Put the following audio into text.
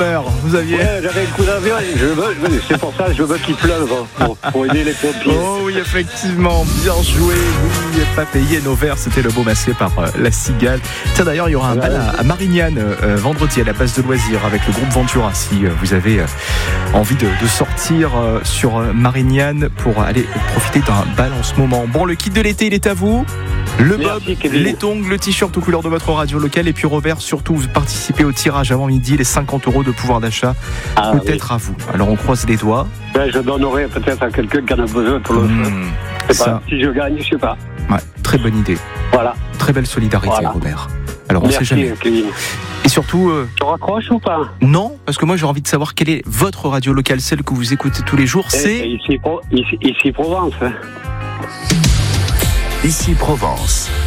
Vous aviez... Ouais, j'avais un coup d'avion. C'est pour ça que je veux qu'il pleuve pour aider les pompiers. Oh oui, effectivement, bien joué. Oui, pas payé nos verres. C'était le beau massé par la Cigale. Tiens, d'ailleurs, il y aura un bal à Marignane vendredi à la base de loisirs avec le groupe Ventura. Si vous avez envie de sortir sur Marignane pour aller profiter d'un bal en ce moment. Bon, le kit de l'été, il est à vous. Le bob, les tongs, le t-shirt aux couleurs de votre radio locale. Et puis Robert, surtout, vous participez au tirage avant midi, les 50 € de pouvoir d'achat, peut-être à vous. Alors on croise les doigts. Je donnerai peut-être à quelqu'un qui en a besoin pour le feu. Je sais pas. Si je gagne, je sais pas. Ouais, très bonne idée. Voilà. Très belle solidarité, Robert. Alors on ne sait jamais. Kevin. Et surtout... Tu raccroches ou pas? Non, parce que moi j'ai envie de savoir quelle est votre radio locale, celle que vous écoutez tous les jours. C'est... Ici Provence. Ici Provence.